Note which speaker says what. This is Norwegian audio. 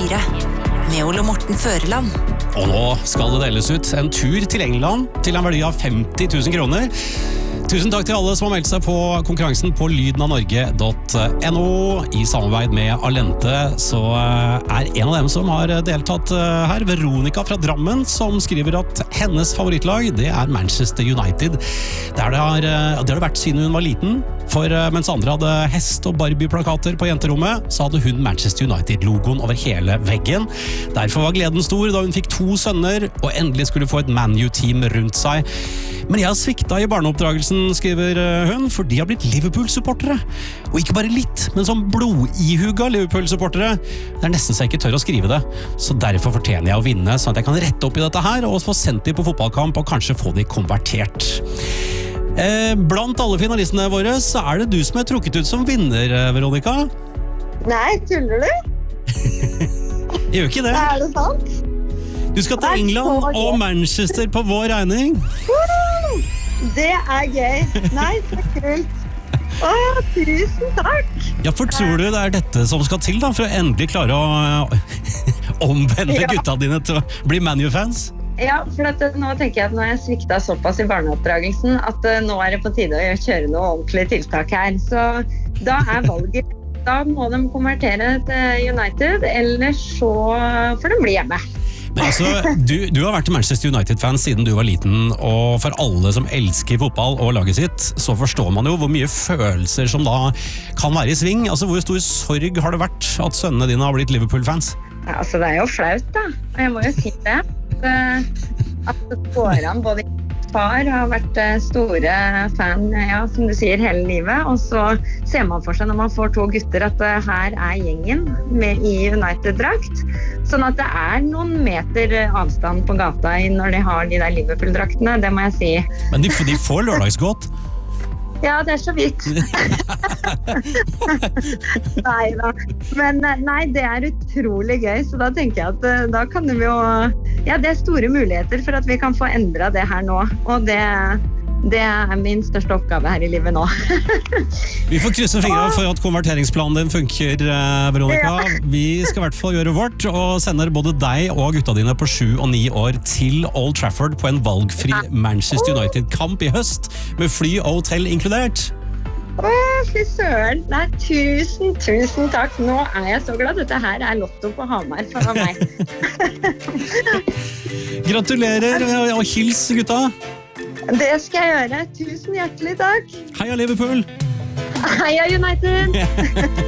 Speaker 1: E4 med Ole Morten Føreland.
Speaker 2: Og nå skal det deles ut en tur til England til en verdi av 50 000 kroner. Tusen takk til alle som har meldt seg på konkurransen på lydenavnorge.no. I samarbeid med Alente så er en av dem som har deltatt her, Veronica fra Drammen, som skriver at hennes favorittlag, det er Manchester United. Det har det vært siden hun var liten, for mens andre hadde hest- og Barbie-plakater på jenterommet, så hadde hun Manchester United-logoen over hele veggen. Derfor var gleden stor da hun fikk 2 sønner, og endelig skulle få et Man U-team rundt seg. Men jeg har svikta i barneoppdragelsen, skriver hun, for de har blitt Liverpool-supportere. Og ikke bare litt, men som blodihuga Liverpool-supportere. Det er nesten så jeg ikke tør å skrive det. Så derfor fortjener jeg å vinne, sånn at jeg kan rette opp i dette her, og få sendt de på fotballkamp, og kanskje få de konvertert. Blant alle finalistene våre, så er det du som er trukket ut som vinner, Veronica.
Speaker 3: Nei, tuller du?
Speaker 2: Jeg gjør ikke det.
Speaker 3: Er det sant?
Speaker 2: Du skal til England og Manchester på vår regning.
Speaker 3: Det er gøy. Nei, så kult. Tusen takk.
Speaker 2: Ja, for tror du det er dette som skal til da, for å endelig klare å omvende gutta dine til å bli Man U-fans?
Speaker 3: Ja, for nå tenker jeg at nå har jeg sviktet såpass i barneoppdragelsen at nå er det på tide å kjøre noe ordentlig tiltak her. Så da er valget, da må de konvertere til United, eller så får de bli hjemme.
Speaker 2: Men altså, du har vært Manchester United-fan siden du var liten, og for alle som elsker fotball og laget sitt, så forstår man jo hvor mye følelser som da kan være i sving. Altså, hvor stor sorg har det vært at sønnene dine har blitt Liverpool-fans?
Speaker 3: Ja, altså det er jo flaut da, og jeg må jo si det. At Skåran, både far har vært store fan, ja, som du sier, hele livet, og så ser man for seg når man får 2 gutter at her er gjengen med i United-drakt, sånn at det er noen meter avstand på gata når de har de der Liverpool-draktene, det må jeg si.
Speaker 2: Men de får lørdagsgodt.
Speaker 3: Ja, det er så vidt. Nei da. Men nei, det er utrolig gøy, så da tenker jeg at da kan vi jo... Ja, det er store muligheter for at vi kan få endret det her nå, og det er min største oppgave her i livet nå.
Speaker 2: Vi får krysse fingrene for at konverteringsplanen din funker, Veronica.
Speaker 3: Ja.
Speaker 2: Vi skal i hvert fall gjøre vårt, og sender både deg og gutta dine på 7 og 9 år til Old Trafford på en valgfri Manchester United-kamp i høst, med fly og hotell inkludert.
Speaker 3: Fy søren. Nei, tusen takk. Nå er jeg så glad. Dette her er Lotto på Hamar for meg.
Speaker 2: Gratulerer, og hils gutta.
Speaker 3: Det skal jeg gjøre. Tusen hjertelig takk.
Speaker 2: Heia Liverpool!
Speaker 3: Heia United!